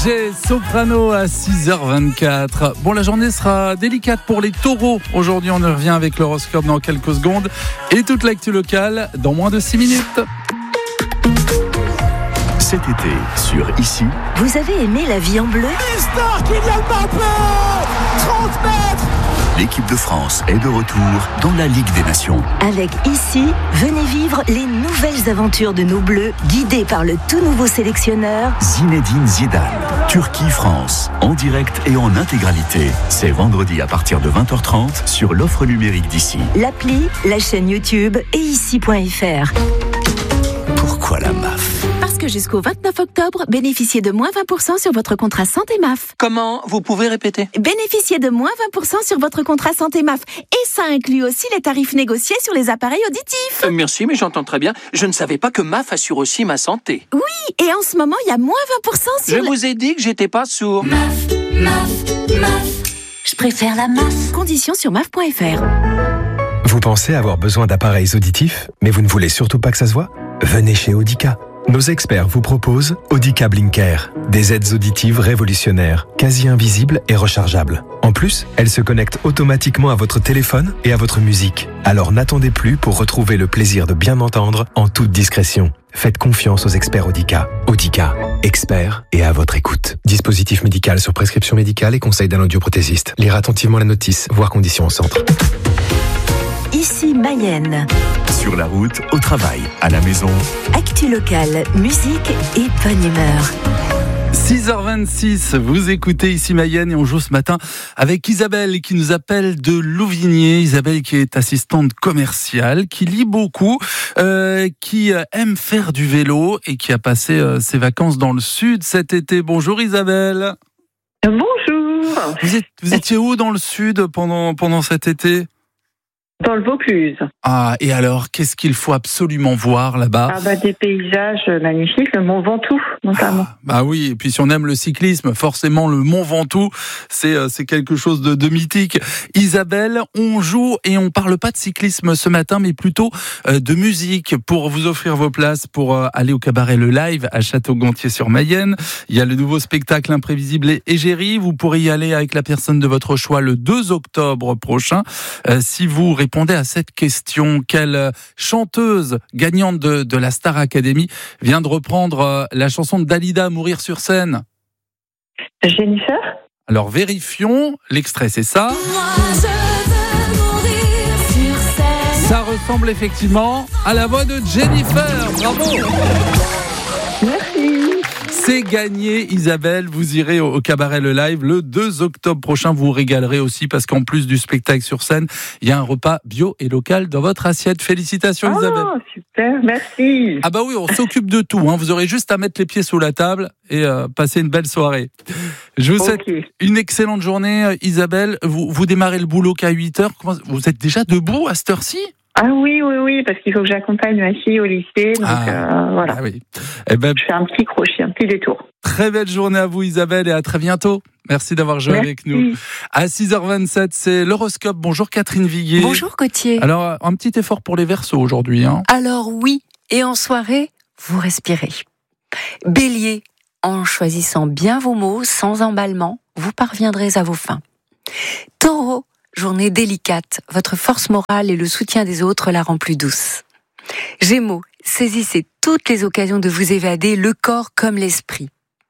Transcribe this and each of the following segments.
J'ai Soprano à 6h24. Bon, la journée sera délicate pour les taureaux. Aujourd'hui, on revient avec l'horoscope dans quelques secondes et toute l'actu locale dans moins de 6 minutes. Cet été, sur Ici. Vous avez aimé La vie en bleu ? Mister Kylian Mbappé, 30 mètres. L'équipe de France est de retour dans la Ligue des Nations. Avec Ici, venez vivre les nouvelles aventures de nos Bleus, guidés par le tout nouveau sélectionneur Zinedine Zidane. Turquie-France, en direct et en intégralité. C'est vendredi à partir de 20h30 sur l'offre numérique d'Ici. l'appli, la chaîne YouTube et ici.fr. Pourquoi la MAF ? Parce que jusqu'au 29 octobre, bénéficiez de moins 20% sur votre contrat santé MAF. Comment ? Vous pouvez répéter ? Bénéficiez de moins 20% sur votre contrat santé MAF. Et ça inclut aussi les tarifs négociés sur les appareils auditifs. Merci, mais j'entends très bien. Je ne savais pas que MAF assure aussi ma santé. Oui, et en ce moment, il y a moins 20% sur... Je vous ai dit que j'étais pas sourd. MAF. Je préfère la MAF. Conditions sur MAF.fr. Vous pensez avoir besoin d'appareils auditifs, mais vous ne voulez surtout pas que ça se voit ? Venez chez Audica. Nos experts vous proposent Audica Blinker, des aides auditives révolutionnaires, quasi invisibles et rechargeables. En plus, elles se connectent automatiquement à votre téléphone et à votre musique. Alors n'attendez plus pour retrouver le plaisir de bien entendre en toute discrétion. Faites confiance aux experts Audica. Audica, experts et à votre écoute. Dispositif médical sur prescription médicale et conseil d'un audioprothésiste. Lire attentivement la notice, voir conditions au centre. Ici Mayenne. Sur la route, au travail, à la maison. Actu locale, musique et bonne humeur. 6h26, vous écoutez Ici Mayenne et on joue ce matin avec Isabelle qui nous appelle de Louvigné. Isabelle qui est assistante commerciale, qui lit beaucoup, qui aime faire du vélo et qui a passé ses vacances dans le sud cet été. Bonjour Isabelle. Bonjour. Vous étiez où dans le sud pendant cet été ? Dans le Vaucluse. Ah, et alors, qu'est-ce qu'il faut absolument voir là-bas ? Des paysages magnifiques, le Mont Ventoux notamment. Bah oui, et puis si on aime le cyclisme, forcément le Mont Ventoux, c'est quelque chose de mythique. Isabelle, on joue et on parle pas de cyclisme ce matin, mais plutôt de musique pour vous offrir vos places pour aller au cabaret Le Live à Château-Gontier-sur-Mayenne. Il y a le nouveau spectacle Imprévisible et Égérie. Vous pourrez y aller avec la personne de votre choix le 2 octobre prochain. Si vous répondez à cette question, quelle chanteuse gagnante de la Star Academy vient de reprendre la chanson de Dalida, Mourir sur scène? Jennifer. Alors vérifions, l'extrait c'est ça. Ça ressemble effectivement à la voix de Jennifer, bravo. Merci. C'est gagné Isabelle, vous irez au cabaret Le Live le 2 octobre prochain, vous vous régalerez aussi parce qu'en plus du spectacle sur scène, il y a un repas bio et local dans votre assiette. Félicitations Isabelle. Oh super, merci. Ah bah oui, on s'occupe de tout, vous aurez juste à mettre les pieds sous la table et passer une belle soirée. Je vous souhaite une excellente journée Isabelle, vous démarrez le boulot qu'à 8h, vous êtes déjà debout à cette heure-ci ? Ah oui, parce qu'il faut que j'accompagne ma fille au lycée, donc voilà. Ah oui. Eh ben, je fais un petit crochet, un petit détour. Très belle journée à vous Isabelle et à très bientôt. Merci d'avoir joué avec nous. À 6h27, c'est l'horoscope. Bonjour Catherine Viguier. Bonjour Gauthier. Alors, un petit effort pour les Verseaux aujourd'hui. Alors oui, et en soirée, vous respirez. Bélier, en choisissant bien vos mots, sans emballement, vous parviendrez à vos fins. Taureau, journée délicate, votre force morale et le soutien des autres la rend plus douce. Gémeaux, saisissez toutes les occasions de vous évader, le corps comme l'esprit.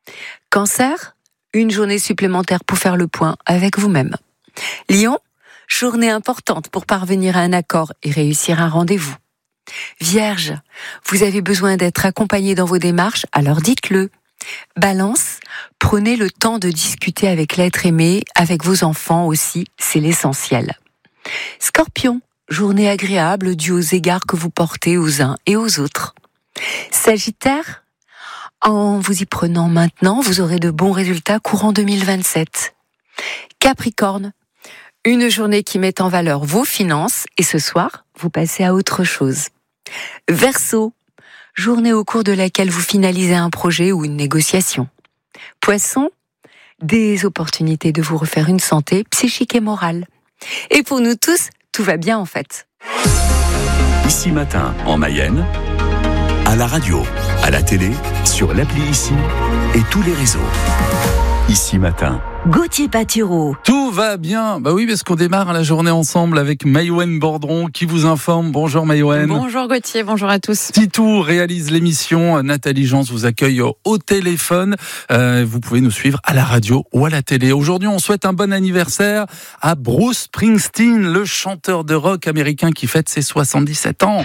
Cancer, une journée supplémentaire pour faire le point avec vous-même. Lion, journée importante pour parvenir à un accord et réussir un rendez-vous. Vierge, vous avez besoin d'être accompagné dans vos démarches, alors dites-le. Balance, prenez le temps de discuter avec l'être aimé, avec vos enfants aussi, c'est l'essentiel. Scorpion, journée agréable due aux égards que vous portez aux uns et aux autres. Sagittaire, en vous y prenant maintenant, vous aurez de bons résultats courant 2027. Capricorne, une journée qui met en valeur vos finances et ce soir, vous passez à autre chose. Verseau, journée au cours de laquelle vous finalisez un projet ou une négociation. Poisson, des opportunités de vous refaire une santé psychique et morale. Et pour nous tous, tout va bien en fait. Ici matin, en Mayenne, à la radio. À la télé, sur l'appli Ici et tous les réseaux. Ici Matin. Gauthier Patureau. Tout va bien. Bah oui, parce qu'on démarre la journée ensemble avec Maïwenn Bordron qui vous informe. Bonjour Maïwenn. Bonjour Gauthier, bonjour à tous. Titou réalise l'émission. Nathalie Jans vous accueille au téléphone. Vous pouvez nous suivre à la radio ou à la télé. Aujourd'hui, on souhaite un bon anniversaire à Bruce Springsteen, le chanteur de rock américain qui fête ses 77 ans.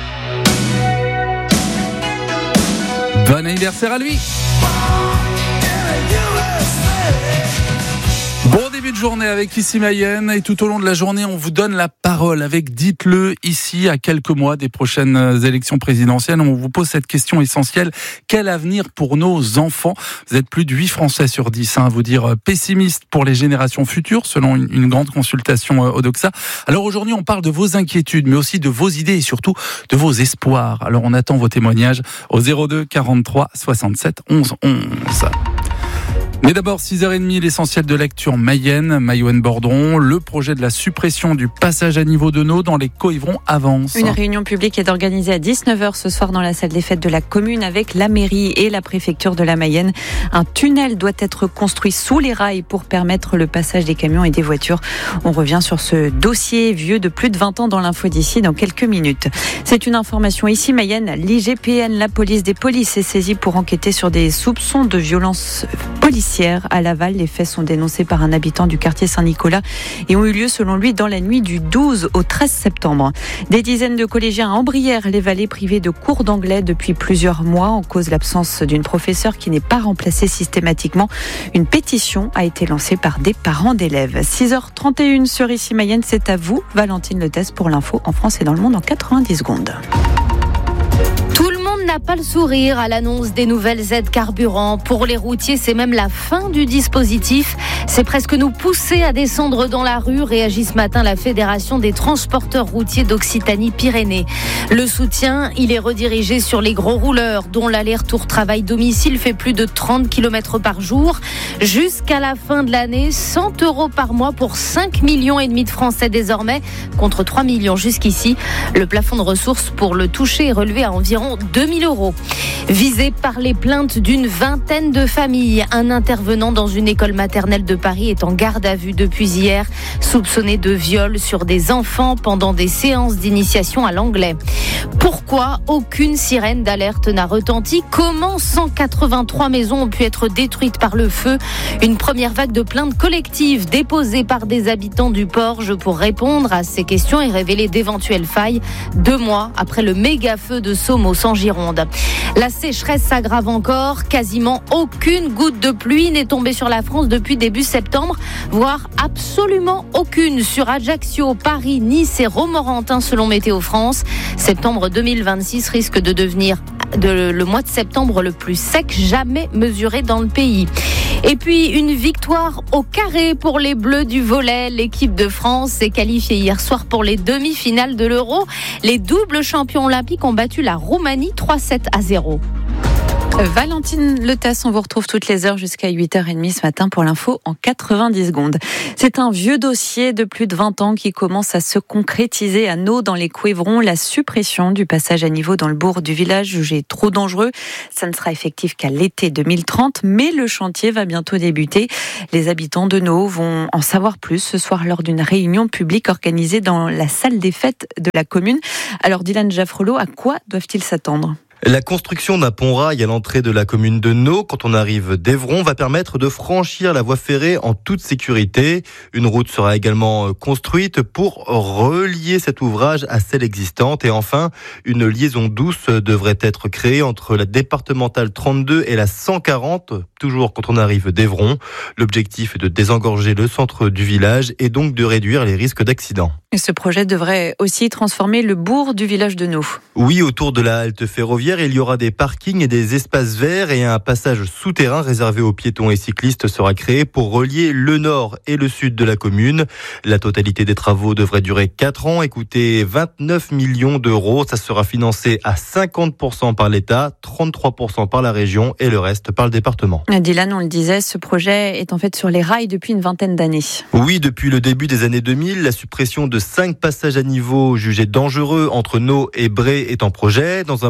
Bon anniversaire à lui. Bon début de journée avec Ici Mayenne, et tout au long de la journée on vous donne la parole avec Dites-le ici, à quelques mois des prochaines élections présidentielles. On vous pose cette question essentielle: quel avenir pour nos enfants? Vous êtes plus de 8 Français sur 10 à vous dire pessimistes pour les générations futures selon une grande consultation Odoxa. Alors aujourd'hui on parle de vos inquiétudes mais aussi de vos idées et surtout de vos espoirs. Alors on attend vos témoignages au 02 43 67 11 11. Mais d'abord, 6h30, l'essentiel de l'actu en Mayenne. Maïwenn Bordron, le projet de la suppression du passage à niveau de Nau dans les Coëvrons avance. Une réunion publique est organisée à 19h ce soir dans la salle des fêtes de la commune avec la mairie et la préfecture de la Mayenne. Un tunnel doit être construit sous les rails pour permettre le passage des camions et des voitures. On revient sur ce dossier vieux de plus de 20 ans dans l'info d'ici dans quelques minutes. C'est une information Ici Mayenne. L'IGPN, la police des polices, est saisie pour enquêter sur des soupçons de violence policière à Laval. Les faits sont dénoncés par un habitant du quartier Saint-Nicolas et ont eu lieu selon lui dans la nuit du 12 au 13 septembre. Des dizaines de collégiens à Ambrières, les Vallées, privés de cours d'anglais depuis plusieurs mois en cause de l'absence d'une professeure qui n'est pas remplacée systématiquement. Une pétition a été lancée par des parents d'élèves. 6h31 sur Ici Mayenne, c'est à vous, Valentine Letès, pour l'info en France et dans le monde en 90 secondes. N'a pas le sourire à l'annonce des nouvelles aides carburant. Pour les routiers, c'est même la fin du dispositif. C'est presque nous pousser à descendre dans la rue, réagit ce matin la Fédération des transporteurs routiers d'Occitanie-Pyrénées. Le soutien, il est redirigé sur les gros rouleurs, dont l'aller-retour travail-domicile fait plus de 30 km par jour. Jusqu'à la fin de l'année, 100 € par mois pour 5,5 millions de Français désormais, contre 3 millions jusqu'ici. Le plafond de ressources pour le toucher est relevé à environ 2 000 €. Visé par les plaintes d'une vingtaine de familles, un intervenant dans une école maternelle de Paris est en garde à vue depuis hier, soupçonné de viol sur des enfants pendant des séances d'initiation à l'anglais. Pourquoi aucune sirène d'alerte n'a retenti? Comment 183 maisons ont pu être détruites par le feu? Une première vague de plaintes collectives déposées par des habitants du Porge pour répondre à ces questions et révéler d'éventuelles failles 2 mois après le méga-feu de Somos en Gironde. La sécheresse s'aggrave encore. Quasiment aucune goutte de pluie n'est tombée sur la France depuis début septembre, voire absolument aucune sur Ajaccio, Paris, Nice et Romorantin selon Météo France. Septembre 2026 risque de devenir le mois de septembre le plus sec jamais mesuré dans le pays. Et puis une victoire au carré pour les Bleus du volley. L'équipe de France s'est qualifiée hier soir pour les demi-finales de l'Euro. Les doubles champions olympiques ont battu la Roumanie 3-7-0. Valentine Letès, on vous retrouve toutes les heures jusqu'à 8h30 ce matin pour l'info en 90 secondes. C'est un vieux dossier de plus de 20 ans qui commence à se concrétiser à Nau dans les Coëvrons. La suppression du passage à niveau dans le bourg du village jugé trop dangereux. Ça ne sera effectif qu'à l'été 2030, mais le chantier va bientôt débuter. Les habitants de Nau vont en savoir plus ce soir lors d'une réunion publique organisée dans la salle des fêtes de la commune. Alors Dylan Jaffrelot, à quoi doivent-ils s'attendre ? La construction d'un pont-rail à l'entrée de la commune de Nau, quand on arrive d'Evron, va permettre de franchir la voie ferrée en toute sécurité. Une route sera également construite pour relier cet ouvrage à celle existante. Et enfin, une liaison douce devrait être créée entre la départementale 32 et la 140, toujours quand on arrive d'Evron. L'objectif est de désengorger le centre du village et donc de réduire les risques d'accidents. Et ce projet devrait aussi transformer le bourg du village de Nau. Oui, autour de la halte ferroviaire, il y aura des parkings et des espaces verts et un passage souterrain réservé aux piétons et cyclistes sera créé pour relier le nord et le sud de la commune. La totalité des travaux devrait durer 4 ans et coûter 29 millions €. Ça sera financé à 50% par l'État, 33% par la région et le reste par le département. Dylan, on le disait, ce projet est en fait sur les rails depuis une vingtaine d'années. Oui, depuis le début des années 2000, la suppression de 5 passages à niveau jugés dangereux entre Nau et Bray est en projet. Dans un premier temps,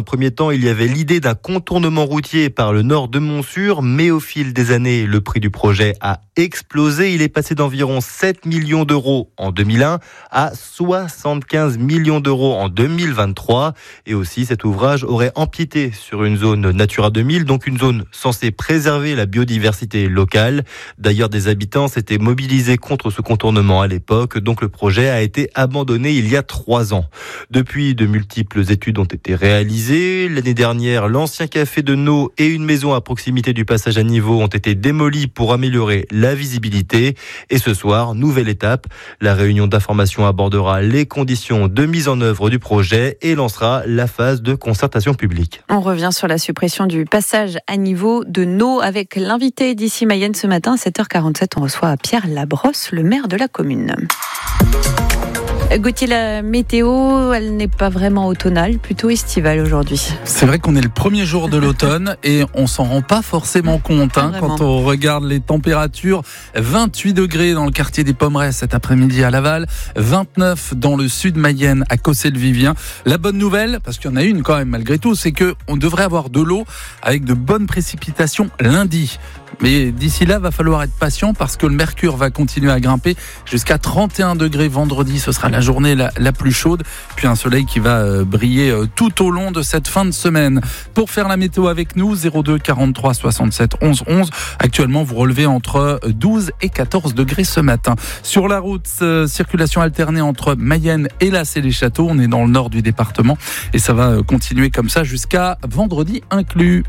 ans, il y avait l'idée d'un contournement routier par le nord de Montsûrs, mais au fil des années, le prix du projet a explosé. Il est passé d'environ 7 millions d'euros en 2001 à 75 millions d'euros en 2023. Et aussi, cet ouvrage aurait empiété sur une zone Natura 2000, donc une zone censée préserver la biodiversité locale. D'ailleurs, des habitants s'étaient mobilisés contre ce contournement à l'époque, donc le projet a été abandonné il y a 3 ans. Depuis, de multiples études ont été réalisées. L'année dernière, l'ancien café de Naux et une maison à proximité du passage à niveau ont été démolis pour améliorer la visibilité. Et ce soir, nouvelle étape. La réunion d'information abordera les conditions de mise en œuvre du projet et lancera la phase de concertation publique. On revient sur la suppression du passage à niveau de Naux avec l'invité d'ici Mayenne ce matin à 7h47. On reçoit Pierre Labrosse, le maire de la commune. Gauthier, la météo, elle n'est pas vraiment automnale, plutôt estivale aujourd'hui. C'est vrai qu'on est le premier jour de l'automne et on s'en rend pas forcément compte quand on regarde les températures. 28 degrés dans le quartier des Pommerets cet après-midi à Laval, 29 dans le sud Mayenne à Cossé-le-Vivien. La bonne nouvelle, parce qu'il y en a une quand même malgré tout, c'est qu'on devrait avoir de l'eau avec de bonnes précipitations lundi. Mais d'ici là, va falloir être patient parce que le mercure va continuer à grimper jusqu'à 31 degrés vendredi. Ce sera la journée la plus chaude. Puis un soleil qui va briller tout au long de cette fin de semaine. Pour faire la météo avec nous, 02 43 67 11 11. Actuellement, vous relevez entre 12 et 14 degrés ce matin. Sur la route, circulation alternée entre Mayenne et la Célé-Château. On est dans le nord du département et ça va continuer comme ça jusqu'à vendredi inclus.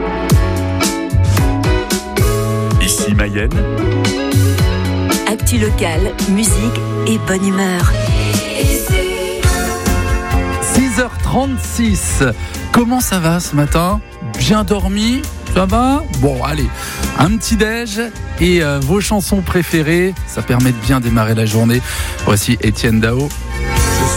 Ici Mayenne. Actu locale, musique et bonne humeur. 6h36. Comment ça va ce matin ? Bien dormi ? Ça va ? Bon, allez, un petit déj et vos chansons préférées. Ça permet de bien démarrer la journée. Voici Étienne Dao.